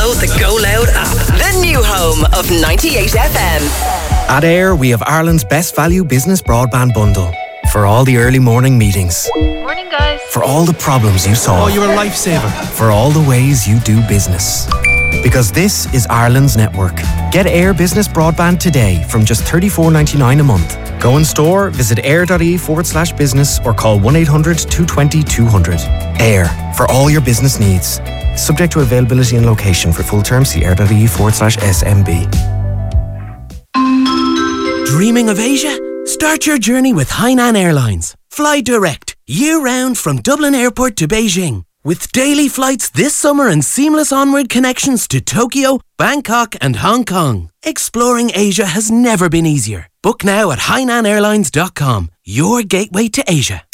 Download the Go Loud app, the new home of 98 FM. At Air, we have Ireland's best value business broadband bundle. For all the early morning meetings. Morning, guys. For all the problems you solve. Oh, you're a lifesaver. For all the ways you do business. Because this is Ireland's network. Get Air Business Broadband today from just $34.99 a month. Go in store, visit air.ie/business or call 1-800-220-200. Air, for all your business needs. Subject to availability and location. For full terms, see air.ie/SMB. Dreaming of Asia? Start your journey with Hainan Airlines. Fly direct, year-round from Dublin Airport to Beijing. With daily flights this summer and seamless onward connections to Tokyo, Bangkok and Hong Kong. Exploring Asia has never been easier. Book now at hainanairlines.com, your gateway to Asia.